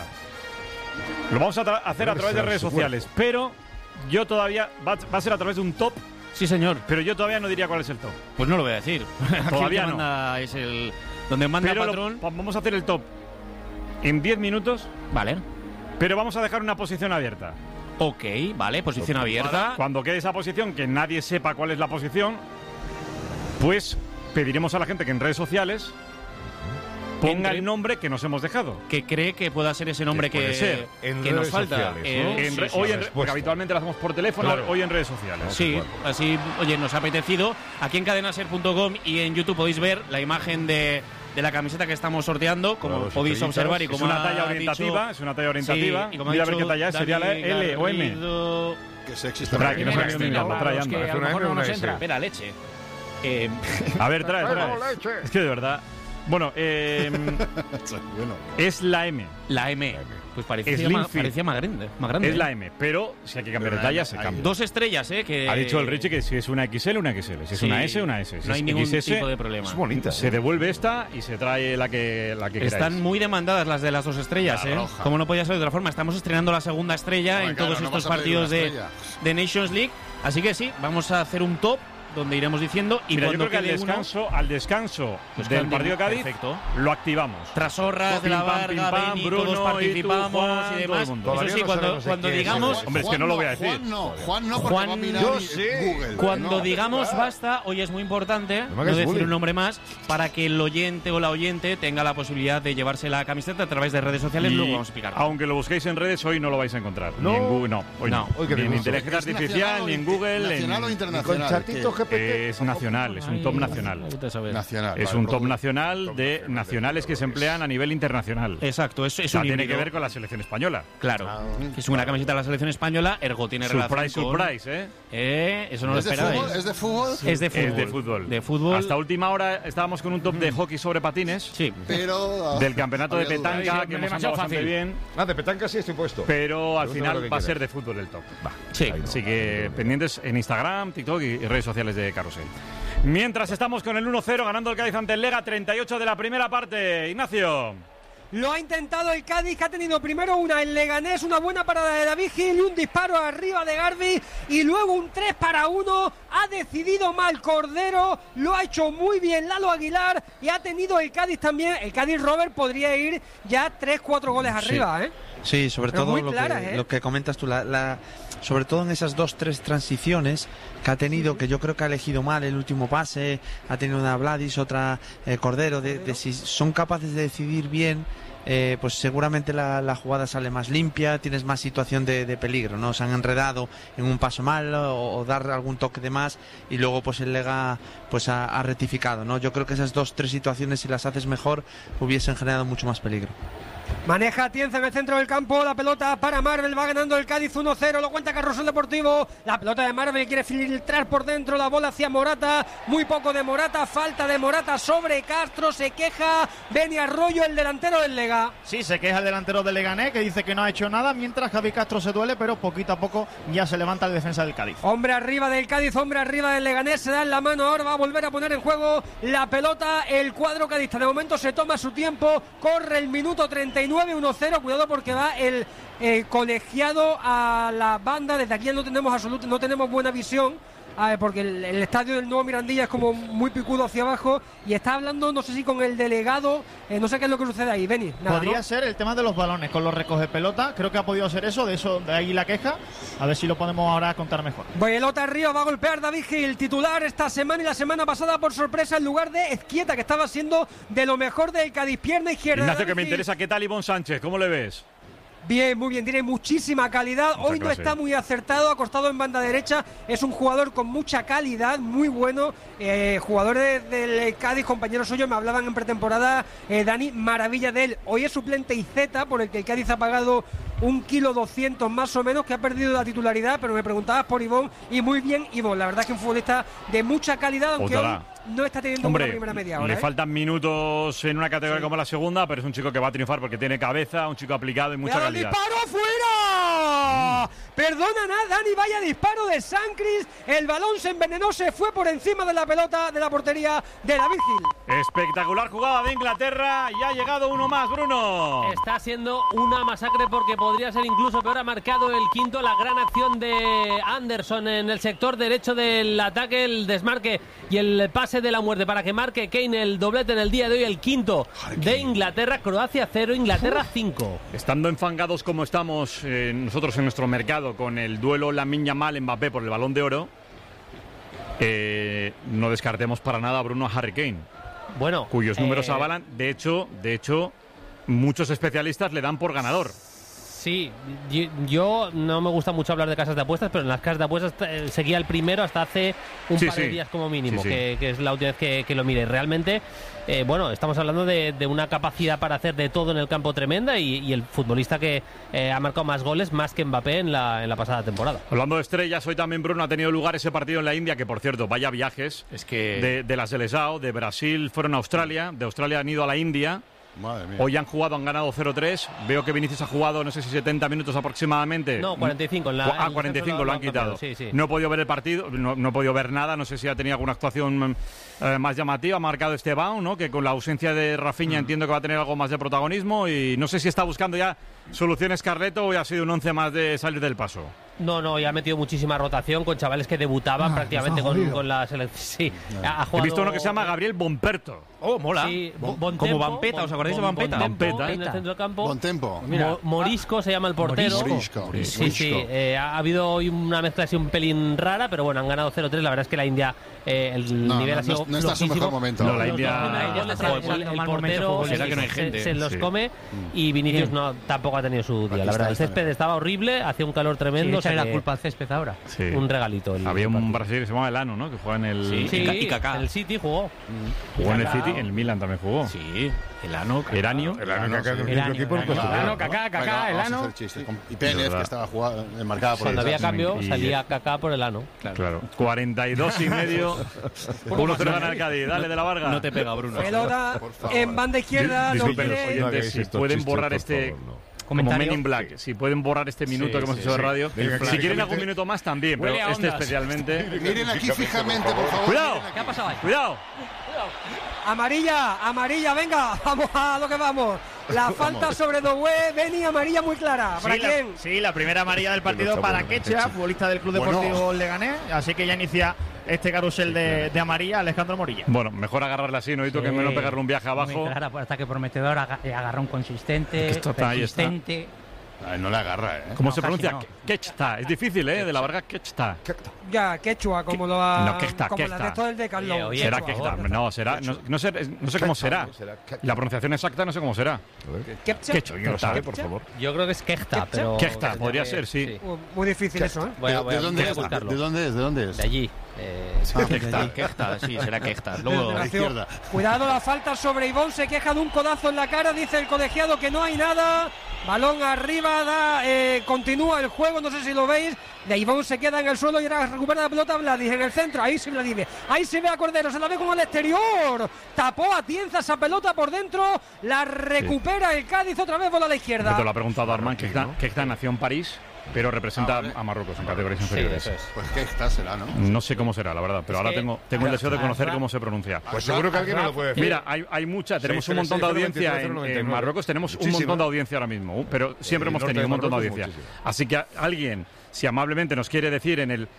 Lo vamos a hacer a través de redes sociales, pero yo todavía va a ser a través de un top. Sí, señor. Pero yo todavía no diría cuál es el top. Pues no lo voy a decir. Todavía no. Es el donde manda el patrón. Vamos a hacer el top en 10 minutos. Vale. Pero vamos a dejar una posición abierta. Ok, vale, posición abierta. Cuando quede esa posición, que nadie sepa cuál es la posición, pues pediremos a la gente que en redes sociales ponga el nombre que nos hemos dejado. Que cree que pueda ser ese nombre que nos falta. Sociales, porque habitualmente lo hacemos por teléfono, claro. Hoy en redes sociales. Sí, así, oye, nos ha apetecido. Aquí en cadenaser.com y en YouTube podéis ver la imagen de la camiseta que estamos sorteando, como podéis observar. Y como es una talla orientativa, es una talla orientativa. Sí, y como mira a ver qué talla es, sería la L o M. Que sexy está. Para que no se me que a lo mejor no nos entra. Espera, leche. A ver, trae. Es que de verdad. Bueno, es la M. La M. Pues parecía más grande. Es la M, pero si hay que cambiar de talla, se cambia. 2 estrellas, que... Ha dicho el Richie que si es una XL, una XL. Si es una S, una S. Si no hay ningún tipo de problema. Es bonita. Se devuelve esta y se trae la que queráis. Están muy demandadas las de las 2 estrellas, Como no podía ser de otra forma. Estamos estrenando la segunda estrella en todos estos partidos de Nations League. Así que sí, vamos a hacer un top donde iremos diciendo y mira, cuando yo creo que al descanso del partido de Cádiz, perfecto, lo activamos. Trasorras, De la Varga, Beni, Bruno, todos participamos y demás. Eso sí, cuando digamos... Hombre, es que no lo voy a decir. Juan no, porque va a mirar Google. Cuando digamos basta, hoy es muy importante no decir un nombre más para que el oyente o la oyente tenga la posibilidad de llevarse la camiseta a través de redes sociales. Luego vamos a explicar. Aunque lo busquéis en redes, hoy no lo vais a encontrar. No. Ni en Google, hoy no. Ni en inteligencia artificial, ni en Google. ¿Nacional o internacional? Es nacional, es un top nacional. Es un top nacional de nacionales que se emplean a nivel internacional. Exacto, eso tiene que ver con la selección española. Claro, es una camiseta de la selección española, ergo tiene relación con... Surprise, eso no lo esperabais. ¿Es de fútbol? Es de fútbol. Hasta última hora estábamos con un top de hockey sobre patines. Sí. Pero del campeonato de petanca, que hemos andado bastante bien. De petanca sí estoy puesto. Pero al final va a ser de fútbol el top. Sí. Así que pendientes en Instagram, TikTok y redes sociales de Carrusel. Mientras estamos con el 1-0 ganando el Cádiz ante el Lega, 38 de la primera parte. Ignacio. Lo ha intentado el Cádiz, que ha tenido primero el Leganés, una buena parada de David Gil y un disparo arriba de Garbi y luego un 3-1. Ha decidido mal Cordero, lo ha hecho muy bien Lalo Aguilar y ha tenido el Cádiz también. El Cádiz, Robert, podría ir ya 3-4 goles arriba, Sí, sobre pero todo lo que comentas tú, sobre todo en esas 2-3 transiciones que ha tenido, que yo creo que ha elegido mal el último pase, ha tenido una Vladis, otra Cordero, de si son capaces de decidir bien, pues seguramente la jugada sale más limpia, tienes más situación de peligro, ¿no? Se han enredado en un paso mal o dar algún toque de más y luego pues el Lega pues ha rectificado, ¿no? Yo creo que esas 2-3 situaciones, si las haces mejor, hubiesen generado mucho más peligro. Maneja Atienza en el centro del campo, la pelota para Marvel, va ganando el Cádiz 1-0, lo cuenta Carrusel Deportivo, la pelota de Marvel quiere filtrar por dentro, la bola hacia Morata, muy poco de Morata, falta de Morata sobre Castro, se queja Beni Arroyo, el delantero del Lega. Sí, se queja el delantero del Leganés, que dice que no ha hecho nada, mientras Javi Castro se duele, pero poquito a poco ya se levanta el defensa del Cádiz. Hombre arriba del Cádiz, hombre arriba del Leganés, se da en la mano, ahora va a volver a poner en juego la pelota el cuadro cadista, de momento se toma su tiempo, corre el minuto 39, 1-0, cuidado porque va el colegiado a la banda, desde aquí no tenemos buena visión, porque el estadio del Nuevo Mirandilla es como muy picudo hacia abajo y está hablando, no sé si con el delegado, no sé qué es lo que sucede ahí, Beni. Podría ser el tema de los balones con los recoge pelota, creo que ha podido ser eso, de ahí la queja, a ver si lo podemos ahora contar mejor. Pelota arriba, va a golpear David Gil, titular esta semana y la semana pasada por sorpresa en lugar de Ezquieta, que estaba siendo de lo mejor del Cádiz, pierna izquierda. Ignacio, que me interesa, ¿qué tal Ivonne Sánchez? ¿Cómo le ves? Bien, muy bien, tiene muchísima calidad. Hoy no está muy acertado, acostado en banda derecha. Es un jugador con mucha calidad, muy bueno. Jugadores del Cádiz, compañeros suyos, me hablaban en pretemporada, Dani, maravilla de él. Hoy es suplente Izeta, por el que el Cádiz ha pagado 1,2 kg más o menos, que ha perdido la titularidad, pero me preguntabas por Ivonne, y muy bien Ivonne. La verdad es que un futbolista de mucha calidad, aunque hoy no está teniendo una primera media hora. Le faltan minutos en una categoría como la segunda, pero es un chico que va a triunfar porque tiene cabeza, un chico aplicado y mucha calidad. ¡Disparo fuera! Perdona nada, Dani, vaya disparo de Sancris. El balón se envenenó, se fue por encima de la pelota de la portería de David Gil. Espectacular jugada de Inglaterra y ha llegado uno más, Bruno. Está siendo una masacre porque podría ser incluso peor. Ha marcado el quinto, la gran acción de Anderson en el sector derecho del ataque, el desmarque y el pase de la muerte para que marque Kane el doblete en el día de hoy, el quinto de Inglaterra. Croacia 0, Inglaterra 5. Estando enfangados como estamos nosotros en nuestro mercado con el duelo Lamine Yamal-Mbappé por el Balón de Oro, no descartemos para nada a Bruno, a Harry Kane, cuyos números avalan. De hecho, muchos especialistas le dan por ganador. Sí, yo no me gusta mucho hablar de casas de apuestas, pero en las casas de apuestas seguía el primero hasta hace un par de días como mínimo, que es la última vez que lo mire. Realmente, bueno, estamos hablando de una capacidad para hacer de todo en el campo tremenda y el futbolista que ha marcado más goles, más que Mbappé en la pasada temporada. Hablando de estrellas, hoy también, Bruno, ha tenido lugar ese partido en la India, que por cierto, vaya viajes. Es que de la Seleção, de Brasil fueron a Australia, de Australia han ido a la India. Madre mía. Hoy han ganado 0-3. Veo que Vinicius ha jugado, no sé si 70 minutos aproximadamente. No, 45. 45 lo han quitado. Sí. No he podido ver el partido, no he podido ver nada. No sé si ha tenido alguna actuación más llamativa. Ha marcado Esteban, ¿no? Que con la ausencia de Rafinha entiendo que va a tener algo más de protagonismo. Y no sé si está buscando ya soluciones Carleto o ha sido un 11 más de salir del paso. No, y ha metido muchísima rotación con chavales que debutaban prácticamente con la selección. Sí, ha jugado... He visto uno que se llama Gabriel Bonperto. Oh, mola. Sí, como Vampeta, ¿os acordáis de Vampeta? Vampeta, en el centro del campo. Buen tempo. Morisco se llama el portero. Morisco. Sí. Ha habido hoy una mezcla así un pelín rara, pero bueno, han ganado 0-3. La verdad es que la India, el nivel ha sido no está en su mejor momento. No, la India... El portero será que no hay gente. Se los come y Vinicius tampoco ha tenido su día. La verdad, el césped estaba horrible, hacía un calor tremendo. Echarle la culpa al césped ahora. Sí. Un regalito. Había un brasileño que se llamaba Elano, ¿no? Que juega en el... y Kaká. En el City jugó. Jugó en el City, en el Milan también jugó. Sí, Elano, Eranio. Kaká, Elano. Y Pérez, que estaba jugando, marcada por Cuando había cambio, salía Kaká por Elano. Claro. 42 y medio. 1-0 gana el Cádiz. Dale, de la Varga. No te pega, Bruno. Pelota en banda izquierda. Disculpen, oyentes, si pueden borrar este... Como Men in Black, si pueden borrar este minuto que hemos hecho de radio. Si quieren algún minuto más también, pero este especialmente. Miren aquí fijamente, por favor. Cuidado. ¿Qué ha pasado ahí? Cuidado. Amarilla, venga, vamos a lo que vamos. La falta sobre Doué, Beni, amarilla muy clara. ¿Para quién? Sí, la primera amarilla del partido para Quecha, futbolista del Club Deportivo Leganés. Así que ya inicia este carrusel de amarilla Alejandro Morilla. Bueno, mejor agarrarla así, ¿no? Que menos pegarle un viaje abajo. Muy clara, ataque prometedor, agarrón consistente, persistente. No le agarra, ¿eh? ¿Cómo se pronuncia? No. Quechta. Es difícil, ¿eh? De la Varga, Quechta. Ya, quechua, como lo ha... No, Quechta, como la de del Carlón. Será Quechta. No, será... No sé cómo será. La pronunciación exacta no sé cómo será. Quechua. ¿Quién lo sabe, por favor? Yo creo que es Quechta, pero... Quechta, podría ser, sí. Muy difícil eso, ¿eh? ¿De dónde es? De allí. Quechta, sí, será Quechta. Luego a la izquierda. Cuidado, la falta sobre Ivón, se queja de un codazo en la cara, dice el colegiado que no hay nada. Balón arriba, continúa el juego, no sé si lo veis. De Ivón se queda en el suelo y ahora recupera la pelota Vladis en el centro. Ahí se Vladimir. Ahí se ve a Cordero, se la ve con el exterior. Tapó a Tienza esa pelota por dentro. La recupera el Cádiz, otra vez bola a la izquierda. Te lo ha preguntado Armand, que nació en París, pero representa a Marruecos en categorías inferiores. Sí, eso es. Pues Quechta será, ¿no? No sé cómo será, la verdad, pero ahora tengo el deseo de conocer cómo se pronuncia. Pues seguro que alguien me lo puede decir. Mira, hay mucha, tenemos un montón de audiencia en Marruecos, tenemos un montón de audiencia ahora mismo, pero siempre hemos tenido un montón de audiencia. Así que alguien, si amablemente nos quiere decir en el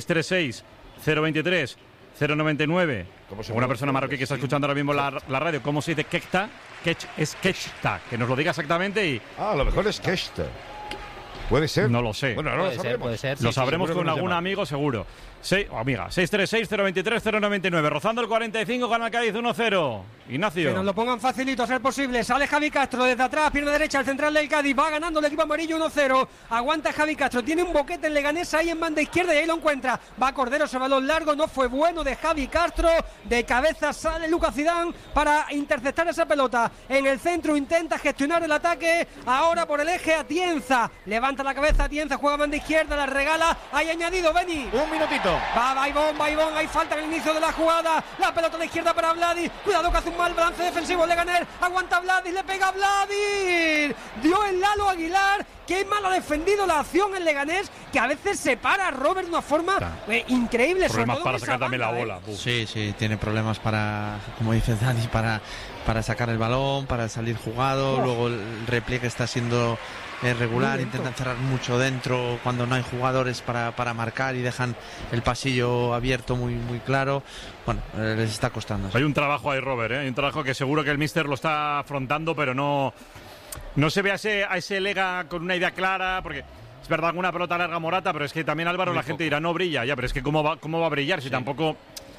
636-023, 099, una persona marroquí que está escuchando ahora mismo la radio, ¿cómo se dice Quechta? Es Quechta, que nos lo diga exactamente y... A lo mejor es Quechta. ¿Puede ser? No lo sé. Bueno, ahora lo sabremos. Puede ser. Lo sabremos con algún amigo, seguro. Amiga, 636-023-099. Rozando el 45, gana el Cádiz 1-0. Ignacio. Que nos lo pongan facilito, a ser posible. Sale Javi Castro desde atrás, pierna derecha, el central del Cádiz. Va ganando el equipo amarillo 1-0. Aguanta Javi Castro. Tiene un boquete en Leganés ahí en banda izquierda y ahí lo encuentra. Va Cordero, ese balón largo. No fue bueno de Javi Castro. De cabeza sale Lucas Zidane para interceptar esa pelota. En el centro intenta gestionar el ataque. Ahora por el eje Atienza. Levanta la cabeza Atienza, juega banda izquierda, la regala. Hay añadido, Beni. Un minutito. Va Ivón, hay falta en el inicio de la jugada. La pelota a la izquierda para Vladis. Cuidado que hace un mal balance defensivo Leganés. Aguanta Vladis, le pega Vladis. Dio el Lalo Aguilar. Qué mal ha defendido la acción en Leganés, que a veces se para a Robert de una forma increíble. Problemas para sacar también la bola. Sí, tiene problemas para, como dice Dani, para sacar el balón, para salir jugado. Luego el repliegue está siendo regular, intentan cerrar mucho dentro cuando no hay jugadores para marcar y dejan el pasillo abierto muy claro. Bueno, les está costando. Hay un trabajo ahí, Robert, hay un trabajo que seguro que el míster lo está afrontando, pero no se ve a ese Lega con una idea clara, porque es verdad, alguna pelota larga Morata, pero es que también Álvaro, la gente dirá, no brilla, ya, pero es que ¿cómo va a brillar si tampoco...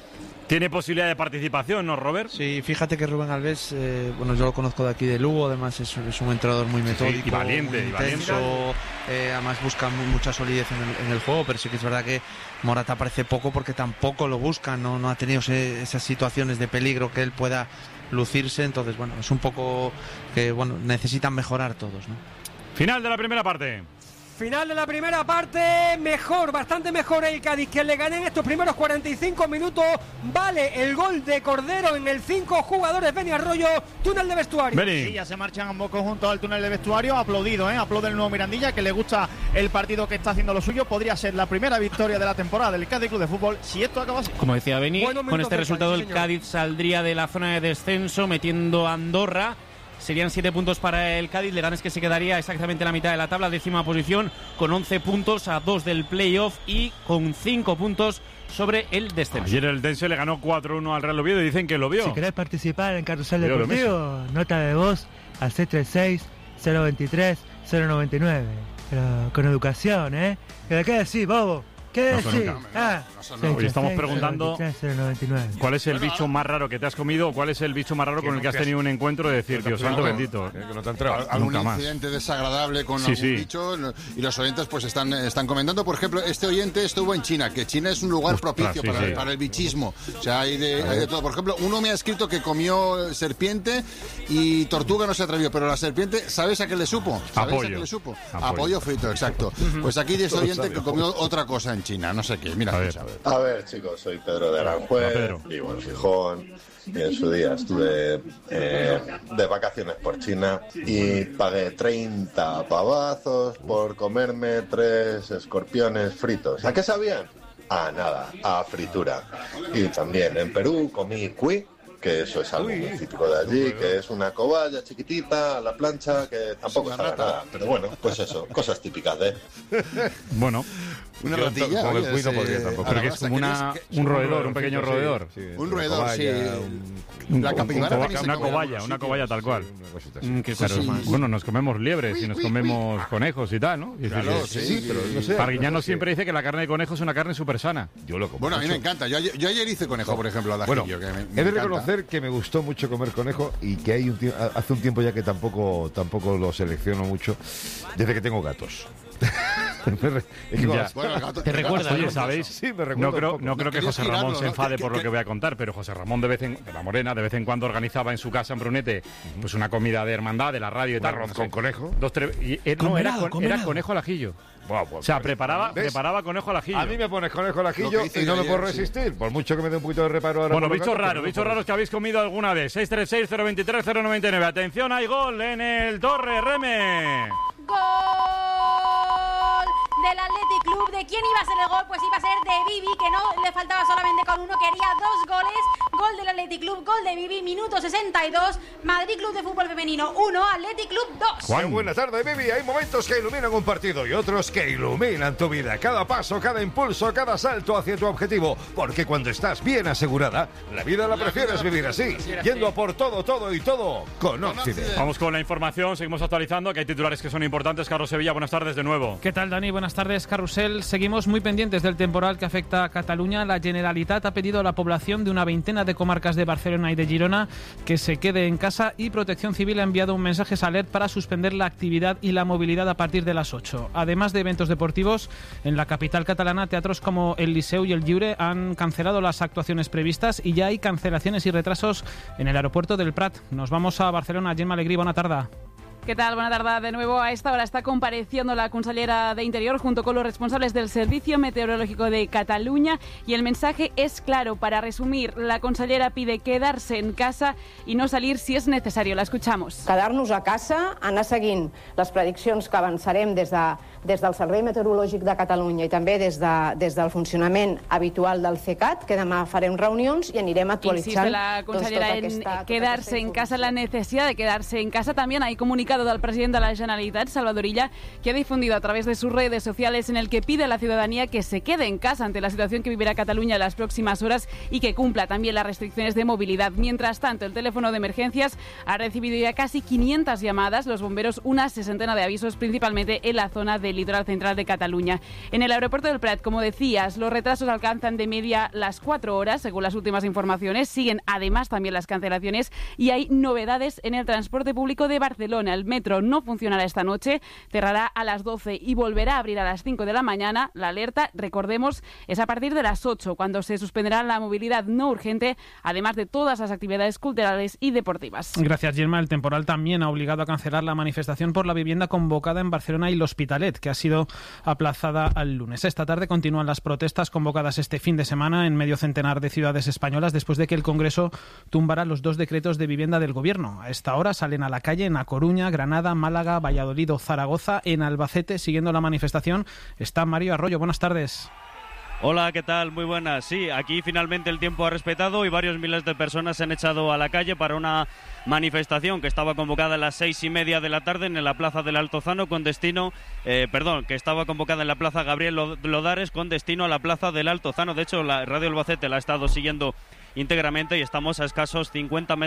Tiene posibilidad de participación, ¿no, Robert? Sí, fíjate que Rubén Alves, bueno, yo lo conozco de aquí de Lugo, además es un entrenador muy metódico, y valiente, muy intenso, además busca mucha solidez en el juego, pero sí que es verdad que Morata aparece poco porque tampoco lo busca, no ha tenido esas situaciones de peligro que él pueda lucirse, entonces bueno, es un poco que bueno, necesitan mejorar todos, ¿no? Final de la primera parte. Final de la primera parte, mejor, bastante mejor el Cádiz que el Leganés en estos primeros 45 minutos. Vale el gol de Cordero en el 5 jugadores. Beni Arroyo, túnel de vestuario. Sí, ya se marchan ambos conjuntos al túnel de vestuario. Aplaudido, aplaude el nuevo Mirandilla, que le gusta el partido que está haciendo lo suyo. Podría ser la primera victoria de la temporada del Cádiz Club de Fútbol si esto acaba así. Como decía Beni, con este resultado el Cádiz saldría de la zona de descenso metiendo a Andorra. Serían 7 puntos para el Cádiz, Leganés que se quedaría exactamente en la mitad de la tabla, 10ª posición, con 11 puntos a 2 del playoff y con 5 puntos sobre el descenso. Ayer el Dense le ganó 4-1 al Real Oviedo y dicen que lo vio. Si querés participar en Carrusel Deportivo, nota de voz al 636-023-099. Pero con educación, ¿De qué decís, bobo? ¿Qué decís? Hoy estamos preguntando cuál es el bicho más raro que te has comido o cuál es el bicho más raro con el que has tenido un encuentro de decir, Dios santo bendito. Que no te ha entrado. Algún incidente desagradable con algún bicho y los oyentes pues están comentando. Por ejemplo, este oyente estuvo en China, que China es un lugar propicio para el bichismo. O sea, hay de todo. Por ejemplo, uno me ha escrito que comió serpiente y tortuga no se atrevió, pero la serpiente, ¿sabes a qué le supo? ¿Sabes a qué le supo? Apoyo frito, exacto. Pues aquí de este oyente que comió otra cosa en China, no sé qué. Mira, a ver, chicos, soy Pedro de Aranjuez, vivo en Gijón y en su día estuve de vacaciones por China y pagué 30 pavazos por comerme 3 escorpiones fritos. ¿A qué sabían? A nada, a fritura. Y también en Perú comí cuy, que eso es algo muy típico de allí, que es una cobaya chiquitita a la plancha que tampoco sabe nada. Pero bueno, pues eso, cosas típicas de... Bueno... Una ratilla. Con el cuy no podría tampoco. Porque es como un roedor, un pequeño roedor. Un roedor, sí. La capibara una cobaya tal cual. Bueno, nos comemos liebres y nos comemos conejos y tal, ¿no? Claro, sí, pero no sé. Arguiñano siempre dice que la carne de conejo es una carne súper sana. Yo lo como. Bueno, a mí me encanta. Yo ayer hice conejo, por ejemplo, al ajillo. Bueno, he de reconocer que me gustó mucho comer conejo y que hace un tiempo ya que tampoco lo selecciono mucho, desde que tengo gatos. Te recuerda, oye, ¿sabéis? Sí, me recuerda. No creo que José Ramón se enfade por lo que voy a contar, pero José Ramón de vez en cuando organizaba en su casa en Brunete pues una comida de hermandad de la radio y tal. Arroz con conejo. Era conejo al ajillo. O sea, preparaba conejo al ajillo. A mí me pones conejo al ajillo y no me puedo resistir, por mucho que me dé un poquito de reparo ahora. Bueno, bichos raros que habéis comido alguna vez. 636-023-099. Atención, hay gol en el Torre Reme. ¡Gol del Athletic Club! ¿De quién iba a ser el gol? Pues iba a ser de Bibi, que no le faltaba solamente con uno, quería 2 goles. Gol del Athletic Club, gol de Bibi, minuto 62. Madrid Club de Fútbol Femenino 1, Athletic Club 2. Juan, buena tarde, Bibi. Hay momentos que iluminan un partido y otros que iluminan tu vida. Cada paso, cada impulso, cada salto hacia tu objetivo. Porque cuando estás bien asegurada, la vida la prefieres vivir así, yendo a por todo con Occident. Vamos con la información, seguimos actualizando, que hay titulares que son importantes. Carlos Sevilla, buenas tardes de nuevo. ¿Qué tal, Dani? Buenas tardes, Carrusel. Seguimos muy pendientes del temporal que afecta a Cataluña. La Generalitat ha pedido a la población de una veintena de comarcas de Barcelona y de Girona que se quede en casa y Protección Civil ha enviado un mensaje a Alert para suspender la actividad y la movilidad a partir de las 8. Además de eventos deportivos, en la capital catalana, teatros como el Liceu y el Lliure han cancelado las actuaciones previstas y ya hay cancelaciones y retrasos en el aeropuerto del Prat. Nos vamos a Barcelona. Gemma Alegrí, buena tarde. ¿Qué tal? Buena tarde de nuevo. A esta hora está compareciendo la consellera de Interior junto con los responsables del Servicio Meteorológico de Cataluña y el mensaje es claro. Para resumir, la consellera pide quedarse en casa y no salir si es necesario. La escuchamos. Quedar-nos a casa, anar seguint les prediccions que avançarem des del Servei Meteorològic de Catalunya i també des del funcionament habitual del CECAT, que demà farem reunions i anirem actualitzant. Insiste la consellera en quedarse en casa, la necesidad de quedarse en casa. También hay comunicado comunicado del presidente de la Generalitat, Salvador Illa, que ha difundido a través de sus redes sociales en el que pide a la ciudadanía que se quede en casa ante la situación que vivirá Cataluña en las próximas horas y que cumpla también las restricciones de movilidad. Mientras tanto, el teléfono de emergencias ha recibido ya casi 500 llamadas, los bomberos una 60 de avisos, principalmente en la zona del litoral central de Cataluña. En el aeropuerto del Prat, como decías, los retrasos alcanzan de media las 4 horas, según las últimas informaciones. Siguen además también las cancelaciones y hay novedades en el transporte público de Barcelona. El metro no funcionará esta noche, cerrará a las 12 y volverá a abrir a las 5 de la mañana. La alerta, recordemos, es a partir de las 8, cuando se suspenderá la movilidad no urgente, además de todas las actividades culturales y deportivas. Gracias, Gemma. El temporal también ha obligado a cancelar la manifestación por la vivienda convocada en Barcelona y l'Hospitalet, que ha sido aplazada al lunes. Esta tarde continúan las protestas convocadas este fin de semana en medio centenar de ciudades españolas después de que el Congreso tumbara los 2 decretos de vivienda del Gobierno. A esta hora salen a la calle en A Coruña, Granada, Málaga, Valladolid o Zaragoza. En Albacete, siguiendo la manifestación, está Mario Arroyo. Buenas tardes. Hola, ¿qué tal? Muy buenas. Sí, aquí finalmente el tiempo ha respetado y varios miles de personas se han echado a la calle para una manifestación que estaba convocada a las 6:30 de la tarde en la Plaza del Altozano con destino, que estaba convocada en la Plaza Gabriel Lodares con destino a la Plaza del Altozano. De hecho, la Radio Albacete la ha estado siguiendo íntegramente y estamos a escasos 50 metros